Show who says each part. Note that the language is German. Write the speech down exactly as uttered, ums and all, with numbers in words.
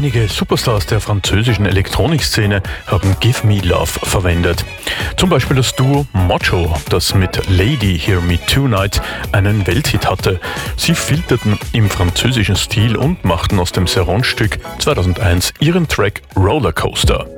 Speaker 1: Einige Superstars der französischen Elektronikszene haben Give Me Love verwendet. Zum Beispiel das Duo Mojo, das mit Lady Hear Me Tonight einen Welthit hatte. Sie filterten im französischen Stil und machten aus dem Serron-Stück zweitausendeins ihren Track Rollercoaster.